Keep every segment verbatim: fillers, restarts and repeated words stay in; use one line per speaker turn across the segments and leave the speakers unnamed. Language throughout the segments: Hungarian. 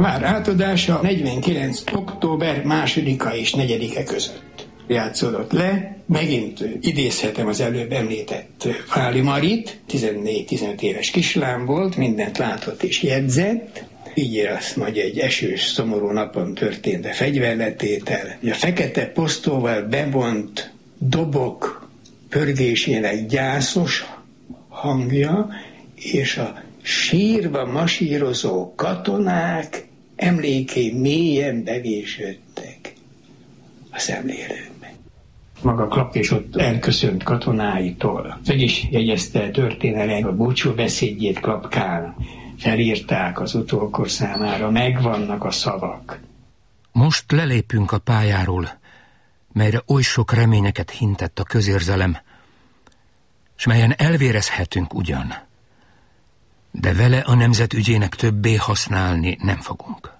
Vár átadása negyvenkilenc október másodika és negyedike között játszódott le. Megint idézhetem az előbb említett Fáli Marit, tizennégy-tizenöt éves kislány volt, mindent látott és jegyzett. Így azt majd egy esős, szomorú napon történt a fegyverletétel. A fekete posztóval bevont dobok pörgésének gyászos hangja, és a sírva masírozó katonák emlékei mélyen bevésődtek a szemlélőkbe. Maga Klapp és ott elköszönt katonáitól. Meg is jegyezte történelem a búcsúbeszédjét Klappkán. Felírták az utókor számára, megvannak a szavak.
Most lelépünk a pályáról, melyre oly sok reményeket hintett a közérzelem, s melyen elvérezhetünk ugyan, de vele a nemzet ügyének többé használni nem fogunk.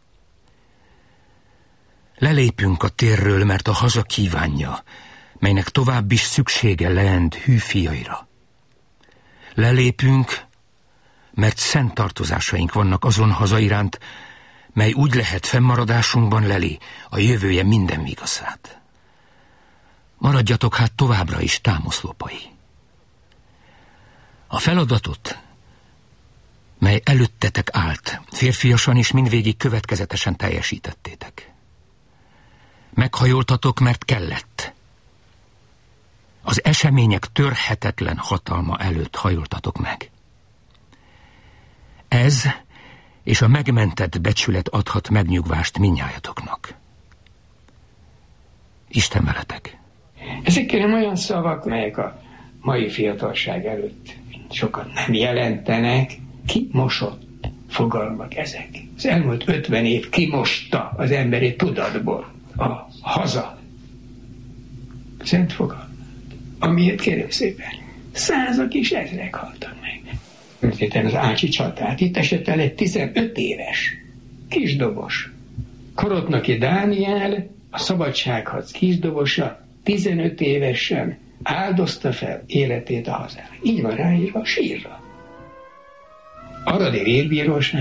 Lelépünk a térről, mert a haza kívánja, melynek tovább is szüksége leend hű fiaira. Lelépünk, mert szent tartozásaink vannak azon haza iránt, mely úgy lehet fennmaradásunkban leli a jövője minden vigaszát. Maradjatok hát továbbra is támaszlopai. A feladatot, mely előttetek állt, férfiasan és mindvégig következetesen teljesítettétek. Meghajoltatok, mert kellett. Az események törhetetlen hatalma előtt hajoltatok meg. Ez és a megmentett becsület adhat megnyugvást mindnyájatoknak. Isten veletek!
Ezek kérem olyan szavak, melyek a mai fiatalság előtt sokan nem jelentenek. Kimosott fogalmak ezek. Az elmúlt ötven év kimosta az emberi tudatból a haza szent fogalmat, amiért kérem szépen százak és ezrek haltak meg. Történt az Ácsi csatát. Itt esett el egy tizenöt éves kisdobos. Korotnoki Dániel, a szabadságharc kisdobosa, tizenöt évesen áldozta fel életét a hazára. Így van ráírva a sírra. Aradi vérbíróság